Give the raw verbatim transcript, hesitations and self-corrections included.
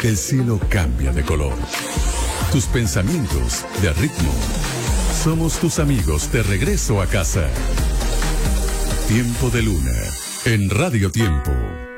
el cielo cambia de color. Tus pensamientos de ritmo. Somos tus amigos de regreso a casa. Tiempo de Luna, en Radio Tiempo.